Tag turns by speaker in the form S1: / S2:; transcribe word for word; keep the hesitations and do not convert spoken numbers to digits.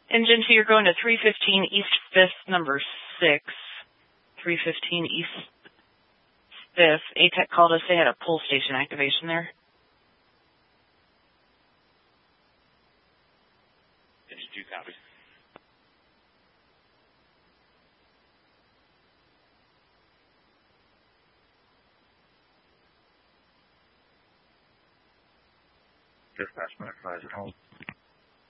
S1: Engine two, you're going to three fifteen East fifth, number six. three fifteen East fifth. A TEC called us. They had a pull station activation there.
S2: Engine two copies.
S3: Dispatch, my advisor, hold.